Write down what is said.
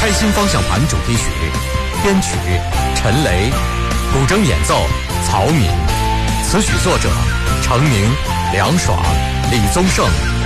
开心方向盘主题曲，编曲陈雷，古筝演奏曹敏，词曲作者程明、梁爽、李宗盛。